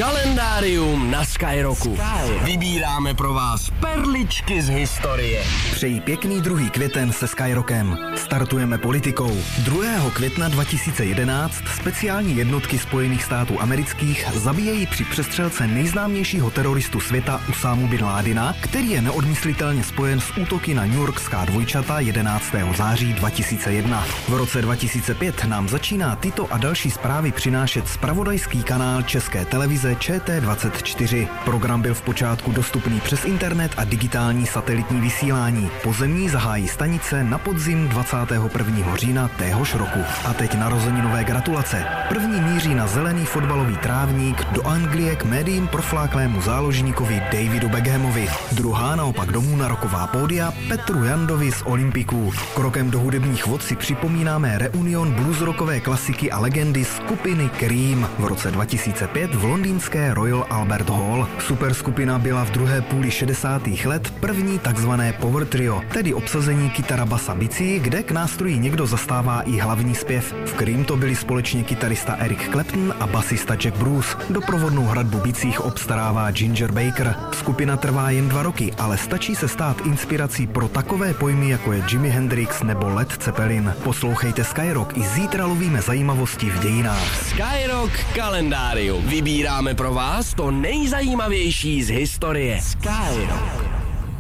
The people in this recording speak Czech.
Kalendárium na Skyrocku. Vybíráme pro vás perličky z historie. Přeji pěkný 2. květen se Skyrockem. Startujeme politikou. 2. května 2011 speciální jednotky Spojených států amerických zabíjejí při přestřelce nejznámějšího teroristu světa Usámu bin Ládina, který je neodmyslitelně spojen s útoky na newyorská dvojčata 11. září 2001. V roce 2005 nám začíná tyto a další zprávy přinášet zpravodajský kanál České televize ČT24. Program byl v počátku dostupný přes internet a digitální satelitní vysílání. Pozemní zahájí stanice na podzim 21. října téhož roku. A teď narozeninové gratulace. První míří na zelený fotbalový trávník do Anglie k médiím profláklému záložníkovi Davidu Beckhamovi. Druhá naopak domů na roková pódia Petru Jandovi z Olympiků. Krokem do hudebních vod si připomínáme reunion bluesrockové klasiky a legendy skupiny Cream v roce 2005 v londýnské Royal Albert Hall. Superskupina byla v druhé půli 60. let první takzvané power trio, tedy obsazení kytara, basa, bicí, kde k nástroji někdo zastává i hlavní zpěv. V Cream to byli společně kytarista Eric Clapton a basista Jack Bruce. Doprovodnou hradbu bicích obstarává Ginger Baker. Skupina trvá jen 2 roky, ale stačí se stát inspirací pro takové pojmy, jako je Jimi Hendrix nebo Led Zeppelin. Poslouchejte Skyrock, i zítra lovíme zajímavosti v dějinách. Skyrock kalendárium. Vybíráme pro vás to nejzajímavější z historie. Skyrock.